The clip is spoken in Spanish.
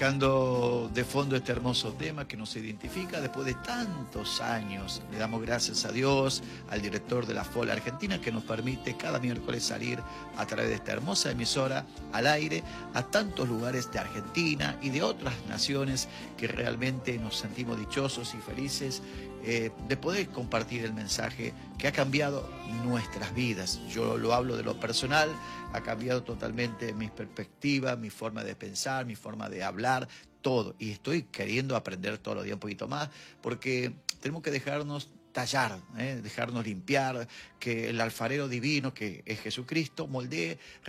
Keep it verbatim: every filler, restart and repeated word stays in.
dejando de fondo este hermoso tema que nos identifica después de tantos años. Le damos gracias a Dios, al director de la F O L Argentina, que nos permite cada miércoles salir a través de esta hermosa emisora al aire a tantos lugares de Argentina y de otras naciones que realmente nos sentimos dichosos y felices eh, de poder compartir el mensaje que ha cambiado nuestras vidas. Yo lo hablo de lo personal, ha cambiado totalmente mi perspectiva, mi forma de pensar, mi forma de hablar, todo. Y estoy queriendo aprender todos los días un poquito más, porque tenemos que dejarnos tallar, ¿eh? dejarnos limpiar, que el alfarero divino, que es Jesucristo, moldee